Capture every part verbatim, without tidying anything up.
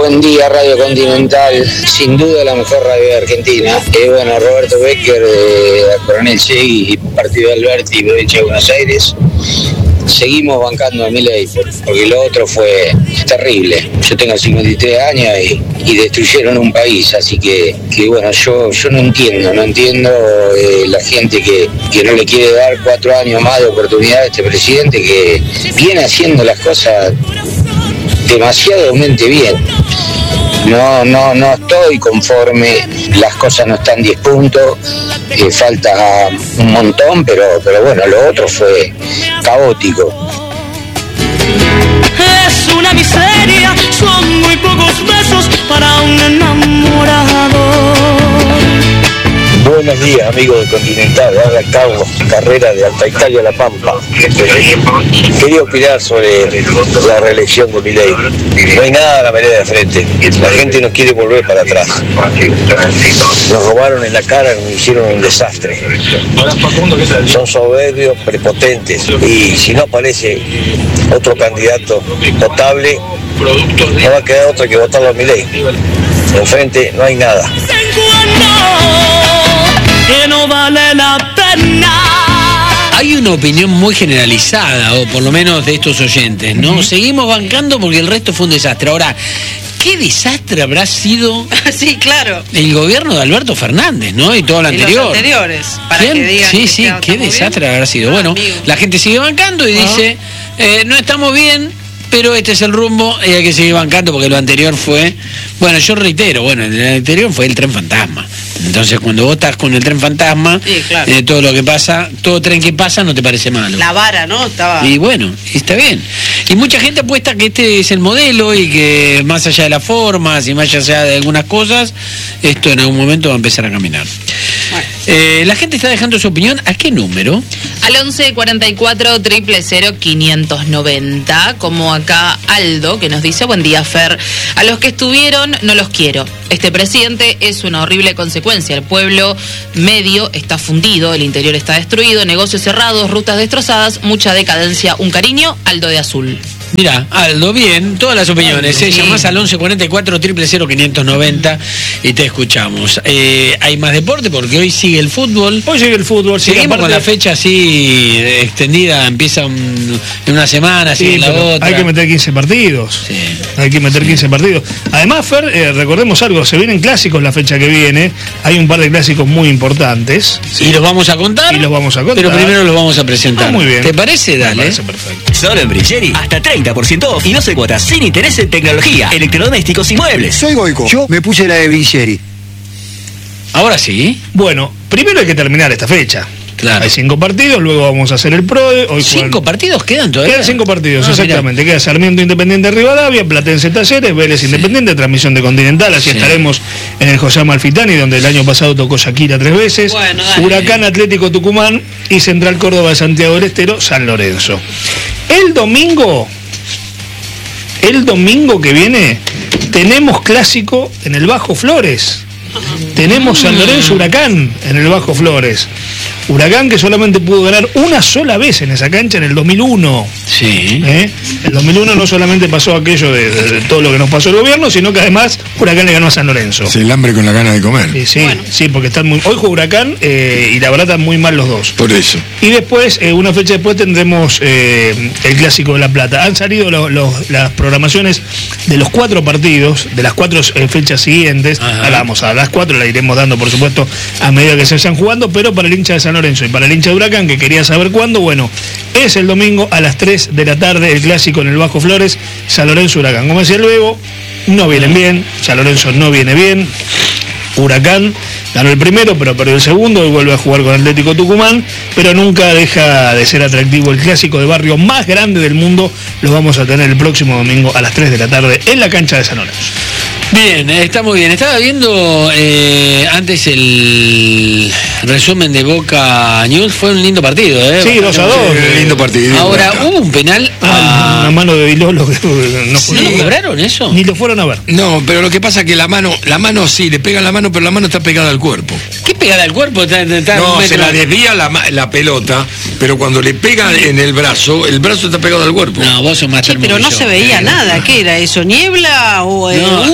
Buen día, Radio Continental, sin duda la mejor radio de Argentina. Eh, bueno, Roberto Becker, de Coronel Segui, partido de Alberti, provincia de Buenos Aires. Seguimos bancando a Milei, porque lo otro fue terrible. Yo tengo cincuenta y tres años y, y destruyeron un país, así que, que bueno, yo, yo no entiendo, no entiendo eh, la gente que, que no le quiere dar cuatro años más de oportunidad a este presidente que viene haciendo las cosas demasiadamente bien. No, no, no estoy conforme, las cosas no están diez puntos, eh, falta un montón, pero, pero bueno, lo otro fue caótico. Es una miseria, son muy pocos besos para un enamorado. Buenos días, amigos de Continental, habla Carlos, carrera de Alta Italia La Pampa. Quería opinar sobre la reelección de Milei. No hay nada a la vereda de frente. La gente no quiere volver para atrás. Nos robaron en la cara, nos hicieron un desastre. Son soberbios, prepotentes. Y si no aparece otro candidato potable, no va a quedar otra que votarlo a Milei. Enfrente no hay nada. Que no vale la pena. Hay una opinión muy generalizada, o por lo menos de estos oyentes, ¿no? Uh-huh. Seguimos bancando porque el resto fue un desastre. Ahora, ¿qué desastre habrá sido sí, claro. el gobierno de Alberto Fernández, ¿no? Y todo lo y anterior. Los anteriores, para ¿Quién? que digan sí, que sí, qué desastre bien. Habrá sido. Ah, bueno, amigo. La gente sigue bancando y uh-huh. dice, eh, no estamos bien, pero este es el rumbo y hay que seguir bancando porque lo anterior fue, bueno, yo reitero, bueno, el anterior fue el tren fantasma. Entonces cuando vos estás con el tren fantasma, sí, claro. eh, todo lo que pasa, todo tren que pasa no te parece malo. La vara, ¿no? Estaba... Y bueno, está bien. Y mucha gente apuesta que este es el modelo y que más allá de las formas y más allá de algunas cosas, esto en algún momento va a empezar a caminar. Bueno. Eh, la gente está dejando su opinión. ¿A qué número? Al once cuarenta y cuatro, cero cero cero, quinientos noventa, como acá Aldo, que nos dice, buen día, Fer. A los que estuvieron, no los quiero. Este presidente es una horrible consecuencia. El pueblo medio está fundido, el interior está destruido, negocios cerrados, rutas destrozadas, mucha decadencia. Un cariño, Aldo de Azul. Mira, Aldo, bien, todas las opiniones, sí. ¿eh? Llamás al once cuarenta y cuatro, cero cero cero, quinientos noventa y te escuchamos. Eh, hay más deporte porque hoy sigue el fútbol. Hoy sigue el fútbol. Seguimos aparte... con la fecha así extendida, empieza un, en una semana, sigue sí, la otra. Hay que meter quince partidos. Sí. Hay que meter sí. quince partidos. Además, Fer, eh, recordemos algo, se vienen clásicos la fecha que viene, hay un par de clásicos muy importantes. ¿Sí? Y los vamos a contar. Y los vamos a contar. Pero primero los vamos a presentar. Ah, muy bien. ¿Te parece? Dale. Me parece perfecto. Solo en Brigeri, hasta treinta por ciento off y doce cuotas sin interés en tecnología, electrodomésticos y muebles. Soy Goico. Yo me puse la de Brigeri. Ahora sí. Bueno, primero hay que terminar esta fecha. Claro. Hay cinco partidos, luego vamos a hacer el PRODE. Hoy ¿Cinco juegan... partidos quedan todavía? Quedan cinco partidos, ah, exactamente. Mirá. Queda Sarmiento Independiente Rivadavia, Platense Talleres, Vélez sí. Independiente, transmisión de Continental. Así sí. estaremos en el José Amalfitani, donde el año pasado tocó Shakira tres veces. Bueno, dale. Huracán Atlético Tucumán y Central Córdoba de Santiago del Estero, San Lorenzo. El domingo, el domingo que viene, tenemos clásico en el Bajo Flores. Tenemos San Lorenzo Huracán en el Bajo Flores. Huracán que solamente pudo ganar una sola vez en esa cancha en el dos mil uno. Sí. ¿Eh? El dos mil uno no solamente pasó aquello de, de, de todo lo que nos pasó el gobierno, sino que además Huracán le ganó a San Lorenzo. Sí, el hambre con la gana de comer. Sí, sí, bueno. sí, porque están muy. Hoy juega Huracán eh, y la verdad están muy mal los dos. Por eso. Y después, eh, una fecha después, tendremos eh, el Clásico de La Plata. Han salido lo, lo, las programaciones de los cuatro partidos, de las cuatro eh, fechas siguientes. Ahora vamos a las cuatro, la iremos dando, por supuesto, a medida que se vayan jugando, pero para el hincha de San Lorenzo y para el hincha de Huracán, que quería saber cuándo, bueno, es el domingo a las tres de la tarde, el Clásico en el Bajo Flores, San Lorenzo Huracán. Como decía luego, no vienen bien, San Lorenzo no viene bien, Huracán ganó el primero, pero perdió el segundo, y vuelve a jugar con Atlético Tucumán, pero nunca deja de ser atractivo el clásico de barrio más grande del mundo. Lo vamos a tener el próximo domingo a las tres de la tarde en la cancha de San Lorenzo. Bien, está muy bien. Estaba viendo eh, antes el resumen de Boca News, fue un lindo partido, ¿eh? Sí, dos a dos. Sí, lindo partido. Ahora, hubo un penal ah, a... una mano de Vilolo que no, sí. ¿No lo cobraron eso? Ni lo fueron a ver. No, pero lo que pasa es que la mano, la mano sí, le pega la mano, pero la mano está pegada al cuerpo. ¿Qué pegada al cuerpo? Está, está no, se la desvía la, la pelota, pero cuando le pega en el brazo, el brazo está pegado al cuerpo. No, vos sos más sí, pero no yo. se veía eh, nada. ¿Qué era eso? ¿Niebla o eh, no, humo?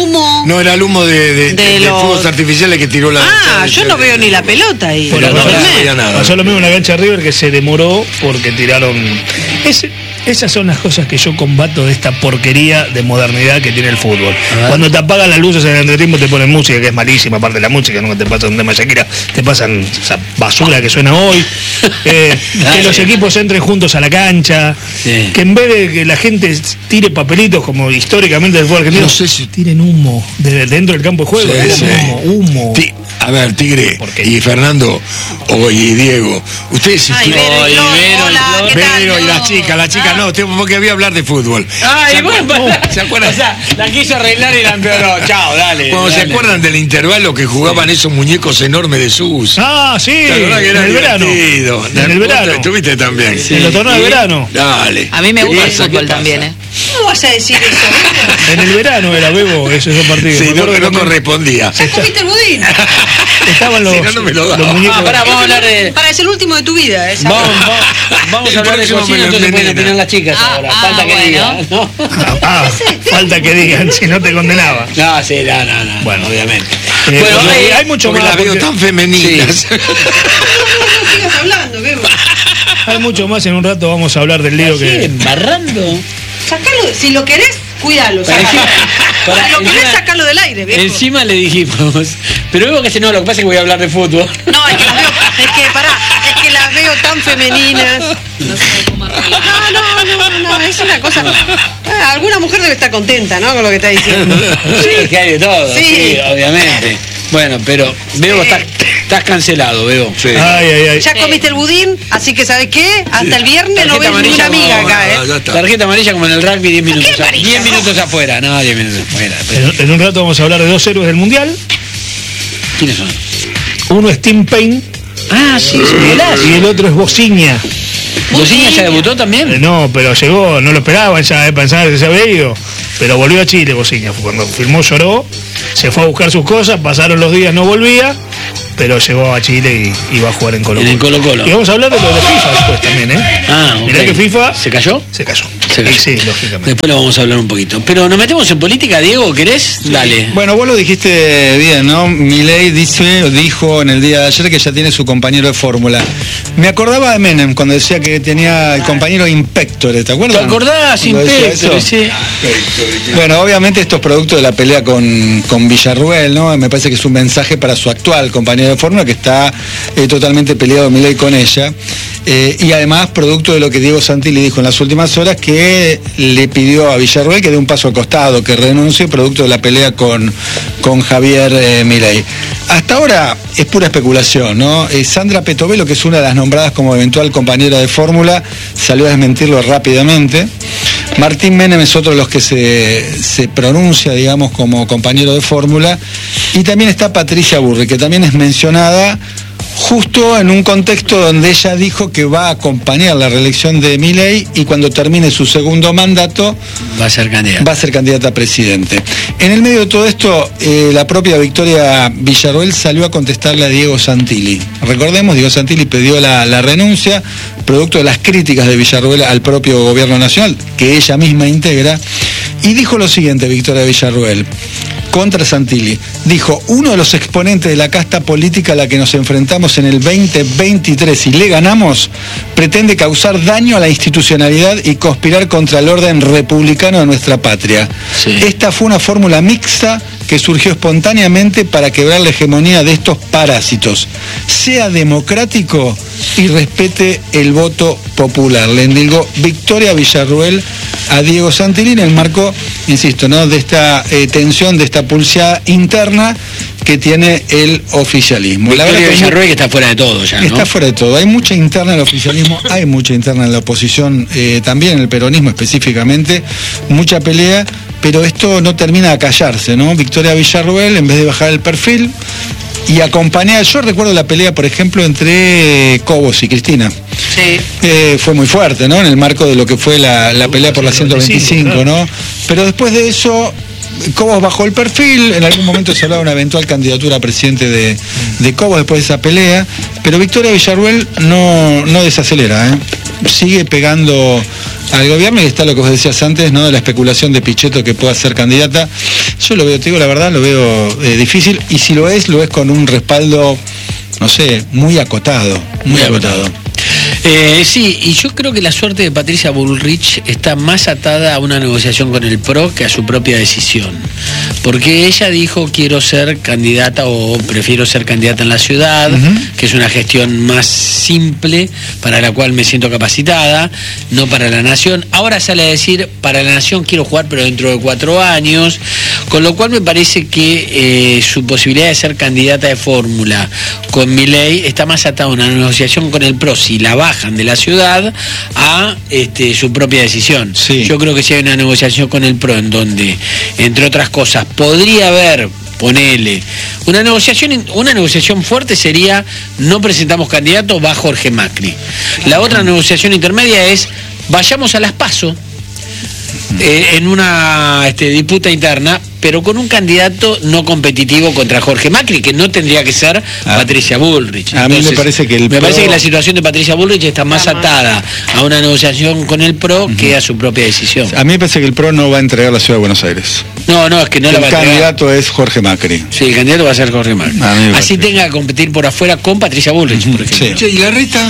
No, era el humo de, de, De de los- fuegos artificiales que tiró la... Ah, yo no veo ni la pelota ahí. Pero no, Lo no filmé. veía nada. Pasó lo mismo en la cancha de River, que se demoró porque tiraron. Ese- esas son las cosas que yo combato de esta porquería de modernidad que tiene el fútbol. Cuando te apagan las luces en el entretiempo te ponen música, que es malísima, aparte de la música, nunca te pasan un tema de Shakira, te pasan esa basura que suena hoy. Eh, que los equipos entren juntos a la cancha, Sí. que en vez de que la gente tire papelitos como históricamente del fútbol argentino, No sé si- tiren humo de, dentro del campo de juego, Sí, tiren sí. humo, humo. Ti- A ver, Tigre ¿Por qué? y Fernando o, y Diego, ustedes si Ay, estuvieran- Vero, y Flor, Vero, hola, Flor. ¿qué tal? Vero y las chicas, las chicas no, tengo- porque voy a hablar de fútbol. Ay, ¿Se bueno, acuerdan? para- ¿Se acuerdan? O sea, la quiso arreglar y la empeoró. Chao, dale. Cuando se dale. acuerdan del intervalo que jugaban esos muñecos enormes de sus. Ah, sí, La verdad que en era el verano. divertido. En el verano. Estuviste también. En los torneos de verano. Dale. A mí me gusta ¿Qué el pasa? fútbol ¿Qué pasa? también, ¿eh? ¿Cómo vas a decir eso? En el verano era Bebo esos dos partidos. Sí, Me no, acuerdo que no que correspondía. ¿Ya comiste el budín? estaban los, Si no, no me lo daba. los muñecos. Ah, pará, vamos a hablar de. Para ser el último de tu vida, ¿eh? Vamos, vamos, vamos a hablar de próximo me cocina, lo entonces pueden envenena. opinar las chicas Ah, ahora. ah, Falta que bueno. digan, ¿no? Ah, falta que digan, si no te condenaba. No, sí, no, no, no. Bueno. obviamente. Eh, bueno, porque hay, hay mucho Porque más. las veo porque tan femeninas. No sigas hablando, Bebo. hay mucho más. En un rato vamos a hablar del lío Sí, que. embarrando. Sacalo, si lo querés, cuídalo. Para Sacalo. encima- para Si lo querés, encima- sacarlo del aire, viejo. Encima le dijimos, pero veo que si no, lo que pasa es que voy a hablar de fútbol. No, es que las veo, es que, pará, es que las veo tan femeninas. No sé cómo arreglar. No, no, no, no, no, es una cosa. Ah, alguna mujer debe estar contenta, ¿no? Con lo que está diciendo. Sí, es que hay de todo, sí, Sí. obviamente. Bueno, pero veo, Sí. estás, estás cancelado, veo. Sí. Ay, ay, ay. Ya comiste el budín, así que ¿sabes qué? Hasta el viernes Tarjeta no ves ninguna amarilla amiga como- acá, Ah, ¿eh? ya está. Tarjeta amarilla como en el rugby, diez minutos. qué amarilla? diez minutos afuera, no, diez minutos afuera. Pero, En, en un rato vamos a hablar de dos héroes del mundial. ¿quiénes son? Uno es Tim Payne Ah, sí, y el otro es Bociña. ¿Bociña ya debutó Eh, también? no, pero llegó, no lo esperaban ya, eh, pensaban que se había ido. Pero volvió a Chile Bociña. Cuando firmó lloró, se fue a buscar sus cosas, pasaron los días, no volvía, pero llegó a Chile y, y va a jugar en Colo En el Colo. Colo-Colo. Y vamos a hablar de lo de FIFA después también, ¿eh? Ah, ok. Mirá que FIFA ¿Se cayó? se cayó. Se cayó. Sí, lógicamente. Después lo vamos a hablar un poquito. Pero nos metemos en política, Diego, ¿querés? Dale. Bueno, vos lo dijiste bien, ¿no? Milei dice, dijo en el día de ayer que ya tiene su compañero de fórmula. Me acordaba de Menem cuando decía que tenía el compañero Inspector, ¿te acuerdas? ¿Te acordás, Cuando decía Inspector? eso. Sí. Bueno, obviamente esto es producto de la pelea con, con Villarruel, ¿no? Me parece que es un mensaje para su actual compañero de fórmula que está eh, totalmente peleado Milei con ella. Eh, y además producto de lo que Diego Santilli dijo en las últimas horas, que le pidió a Villarruel que dé un paso al costado, que renuncie, producto de la pelea con, con Javier eh, Milei. Hasta ahora es pura especulación, ¿no? Eh, Sandra Petovelo, que es una de las nombradas como eventual compañera de fórmula, salió a desmentirlo rápidamente. Martín Menem es otro de los que se, se pronuncia, digamos, como compañero de fórmula. Y también está Patricia Burri, que también es mencionada justo en un contexto donde ella dijo que va a acompañar la reelección de Milei y cuando termine su segundo mandato Va a ser candidato. va a ser candidata a presidente. En el medio de todo esto, eh, la propia Victoria Villarruel salió a contestarle a Diego Santilli. Recordemos, Diego Santilli pidió la, la renuncia, producto de las críticas de Villarruel al propio gobierno nacional, que ella misma integra, y dijo lo siguiente, Victoria Villarruel, contra Santilli. Dijo, uno de los exponentes de la casta política a la que nos enfrentamos en el veinte veintitrés y le ganamos, pretende causar daño a la institucionalidad y conspirar contra el orden republicano de nuestra patria. Sí. Esta fue una fórmula mixta que surgió espontáneamente para quebrar la hegemonía de estos parásitos. Sea democrático y respete el voto popular. Le endilgó Victoria Villarruel a Diego Santilli en el marco, insisto, ¿no?, de esta eh, tensión, de esta pulseada interna que tiene el oficialismo. La verdad Victoria que hay mu- Villarruel que está fuera de todo ya, ¿no? Está fuera de todo. Hay mucha interna en el oficialismo, hay mucha interna en la oposición, eh, también en el peronismo específicamente, mucha pelea, pero esto no termina de callarse, ¿no? Victoria Villarruel, en vez de bajar el perfil y acompañar, yo recuerdo la pelea, por ejemplo, entre Cobos y Cristina. Sí. Eh, fue muy fuerte, ¿no? En el marco de lo que fue la, la pelea por la ciento veinticinco, ¿no? Pero después de eso, Cobos bajó el perfil, en algún momento se hablaba de una eventual candidatura a presidente de, de Cobos después de esa pelea, pero Victoria Villarruel no, no desacelera, ¿eh? Sigue pegando al gobierno y está lo que vos decías antes, ¿no?, de la especulación de Pichetto que pueda ser candidata. Yo lo veo, te digo la verdad, lo veo eh, difícil, y si lo es, lo es con un respaldo, no sé, muy acotado, muy, muy acotado. acotado. Eh, sí, y yo creo que la suerte de Patricia Bullrich está más atada a una negociación con el P R O que a su propia decisión. Porque ella dijo, quiero ser candidata o prefiero ser candidata en la ciudad, uh-huh. que es una gestión más simple, para la cual me siento capacitada, no para la nación. Ahora sale a decir, para la nación quiero jugar, pero dentro de cuatro años, con lo cual me parece que eh, su posibilidad de ser candidata de fórmula con Milei está más atada a una negociación con el P R O, si la bajan de la ciudad, a este, su propia decisión. Sí. Yo creo que si hay una negociación con el P R O en donde, entre otras cosas, podría haber, ponele, una negociación, una negociación fuerte sería, no presentamos candidato, va Jorge Macri. La otra negociación intermedia es, vayamos a las PASO, eh, en una este, disputa interna, pero con un candidato no competitivo contra Jorge Macri, que no tendría que ser ah, Patricia Bullrich. A Entonces, mí me parece que el me P R O... parece que la situación de Patricia Bullrich está más atada a una negociación con el P R O uh-huh. que a su propia decisión. A mí me parece que el P R O no va a entregar la ciudad de Buenos Aires. No, no, es que no el la va a entregar. El candidato es Jorge Macri. Sí, el candidato va a ser Jorge Macri. Así tenga que competir por afuera con Patricia Bullrich, uh-huh. por ejemplo. Sí. Che, ¿y la reta?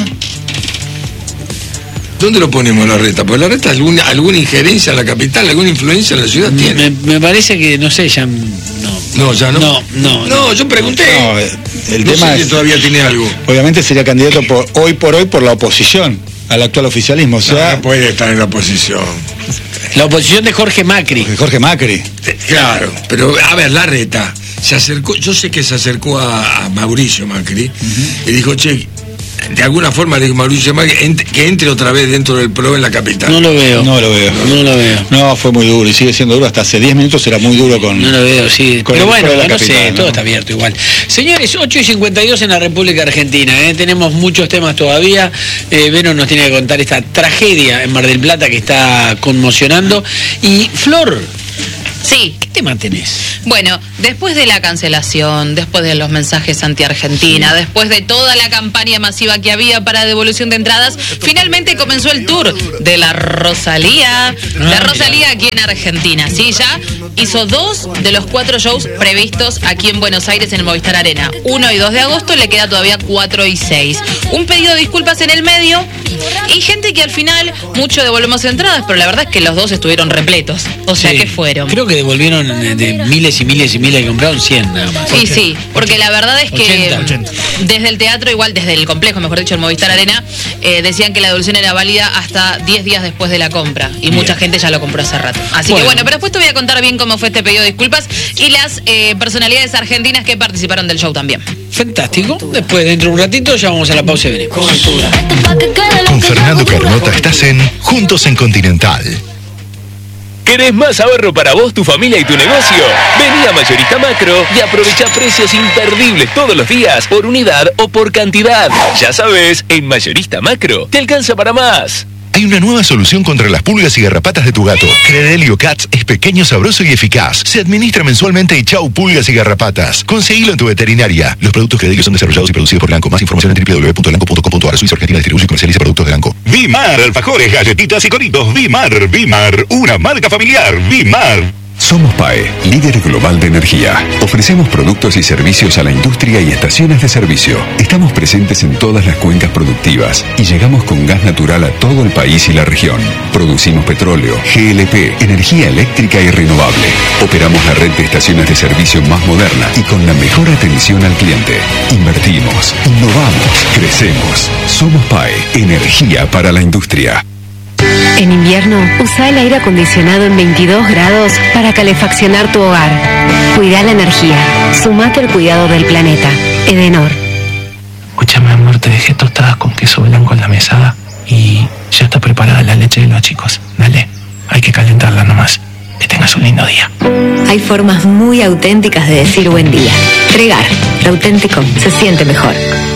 ¿Dónde lo ponemos la reta? Porque la reta, alguna, alguna injerencia en la capital, alguna influencia en la ciudad tiene. Me, me parece que, no sé, ya no. No, ya no. No, no. No, no yo pregunté. No, el no tema sé es, si todavía tiene algo. Obviamente sería candidato por hoy por hoy por la oposición al actual oficialismo. O sea, no, no puede estar en la oposición. La oposición de Jorge Macri. De Jorge Macri. Claro, pero a ver, la reta se acercó, yo sé que se acercó a, a Mauricio Macri uh-huh. y dijo, che, de alguna forma le dijo Mauricio Macri que entre otra vez dentro del P R O en la capital. No lo veo. No lo veo. No lo veo. No, fue muy duro y sigue siendo duro. Hasta hace diez minutos era muy duro con... No lo veo, sí. Pero bueno, no capital, sé, ¿no? todo está abierto igual. Señores, ocho y cincuenta y dos en la República Argentina. ¿eh? Tenemos muchos temas todavía. Eh, Vero nos tiene que contar esta tragedia en Mar del Plata que está conmocionando. Y Flor... Sí. ¿Qué tema tenés? Bueno, después de la cancelación, después de los mensajes anti-Argentina, sí. después de toda la campaña masiva que había para devolución de entradas, finalmente comenzó el tour de la Rosalía. Ah, la Rosalía aquí en Argentina, ¿sí? Ya hizo dos de los cuatro shows previstos aquí en Buenos Aires en el Movistar Arena. uno y dos de agosto, le queda todavía cuatro y seis. Un pedido de disculpas en el medio y gente que al final, mucho devolvemos entradas, pero la verdad es que los dos estuvieron repletos. O sea sí. que fueron. Creo que devolvieron de miles y miles y miles que compraron cien nada más. Sí, sí, porque la verdad es que ochenta, ochenta. Desde el teatro, igual desde el complejo, mejor dicho, el Movistar Arena, eh, decían que la devolución era válida hasta diez días después de la compra. Y bien. Mucha gente ya lo compró hace rato. Así bueno. que bueno, pero después te voy a contar bien cómo fue este pedido de disculpas y las eh, personalidades argentinas que participaron del show también. Fantástico. Después, dentro de un ratito, ya vamos a la pausa y venimos. Con Fernando Carnota estás en Juntos en Continental. ¿Querés más ahorro para vos, tu familia y tu negocio? Vení a Mayorista Macro y aprovecha precios imperdibles todos los días, por unidad o por cantidad. Ya sabes, en Mayorista Macro te alcanza para más. Hay una nueva solución contra las pulgas y garrapatas de tu gato. Credelio Cats es pequeño, sabroso y eficaz. Se administra mensualmente y chau pulgas y garrapatas. Conseguilo en tu veterinaria. Los productos Credelio son desarrollados y producidos por Lanco. Más información en doble u doble u doble u punto lanco punto com punto a r. Suiza Argentina distribuye y comercializa productos de Lanco. Vimar, alfajores, galletitas y coritos. Vimar, Vimar, una marca familiar. Vimar. Somos P A E, líder global de energía. Ofrecemos productos y servicios a la industria y estaciones de servicio. Estamos presentes en todas las cuencas productivas y llegamos con gas natural a todo el país y la región. Producimos petróleo, G L P, energía eléctrica y renovable. Operamos la red de estaciones de servicio más moderna y con la mejor atención al cliente. Invertimos, innovamos, crecemos. Somos P A E, energía para la industria. En invierno, usa el aire acondicionado en veintidós grados para calefaccionar tu hogar. Cuida la energía. Sumate al cuidado del planeta. Edenor. Escúchame, amor, te dejé tostadas con queso blanco en la mesada y ya está preparada la leche de los chicos. Dale, hay que calentarla nomás. Que tengas un lindo día. Hay formas muy auténticas de decir buen día. Fregar. Lo auténtico se siente mejor.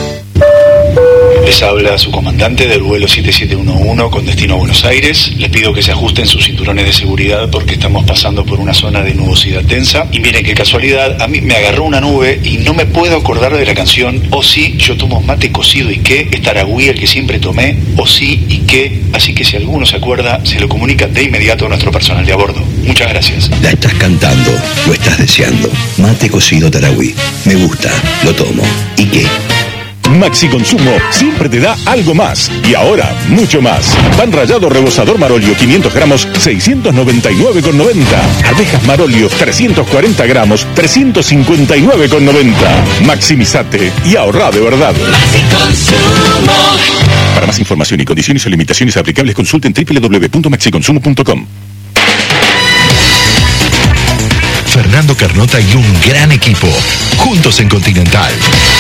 Les habla su comandante del vuelo siete siete uno uno con destino a Buenos Aires. Les pido que se ajusten sus cinturones de seguridad porque estamos pasando por una zona de nubosidad densa. Y miren qué casualidad, a mí me agarró una nube y no me puedo acordar de la canción O sí, yo tomo mate cocido y qué, es Taragüí el que siempre tomé, O sí y qué. Así que si alguno se acuerda, se lo comunica de inmediato a nuestro personal de a bordo. Muchas gracias. La estás cantando, lo estás deseando. Mate cocido Tarahui. Me gusta, lo tomo. ¿Y qué? Maxi Consumo siempre te da algo más. Y ahora, mucho más. Pan rallado rebosador Marolio, quinientos gramos, seiscientos noventa y nueve con noventa. Arvejas Marolio, trescientos cuarenta gramos, trescientos cincuenta y nueve con noventa. Maximizate y ahorra de verdad. Maxi Consumo. Para más información y condiciones o limitaciones aplicables, consulten doble u doble u doble u punto maxi consumo punto com. Fernando Carnota y un gran equipo, juntos en Continental.